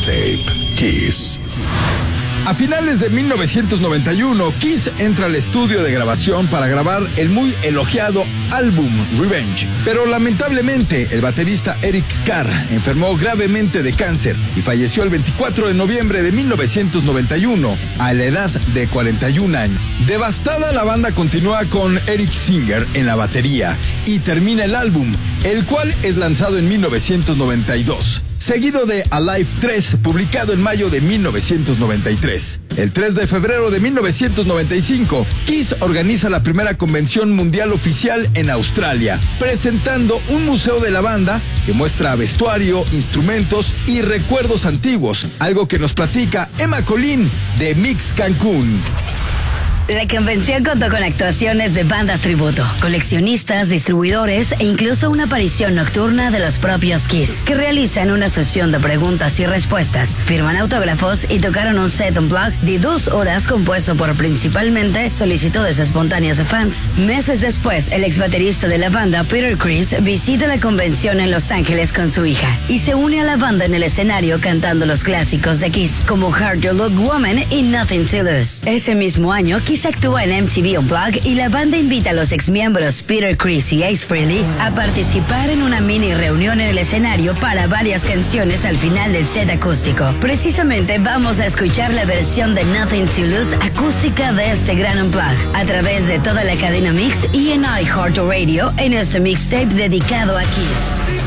Mixtape Kiss. A finales de 1991, Kiss entra al estudio de grabación para grabar el muy elogiado álbum Revenge. Pero lamentablemente, el baterista Eric Carr enfermó gravemente de cáncer y falleció el 24 de noviembre de 1991 a la edad de 41 años. Devastada, la banda continúa con Eric Singer en la batería y termina el álbum, el cual es lanzado en 1992. Seguido de Alive 3, publicado en mayo de 1993. El 3 de febrero de 1995, Kiss organiza la primera convención mundial oficial en Australia, presentando un museo de la banda que muestra vestuario, instrumentos y recuerdos antiguos, algo que nos platica Emma Colín de Mix Cancún. La convención contó con actuaciones de bandas tributo, coleccionistas, distribuidores e incluso una aparición nocturna de los propios Kiss, que realizan una sesión de preguntas y respuestas, firman autógrafos y tocaron un set unplugged de 2 horas compuesto por principalmente solicitudes espontáneas de fans. Meses después, el ex baterista de la banda, Peter Criss, visita la convención en Los Ángeles con su hija y se une a la banda en el escenario cantando los clásicos de Kiss, como Hard to Look Woman y Nothing to Lose. Ese mismo año, Kiss actúa en MTV Unplugged y la banda invita a los exmiembros Peter Criss y Ace Frehley a participar en una mini reunión en el escenario para varias canciones al final del set acústico. Precisamente vamos a escuchar la versión de Nothing to Lose acústica de este gran Unplugged a través de toda la cadena Mix y en iHeartRadio en este mixtape dedicado a Kiss.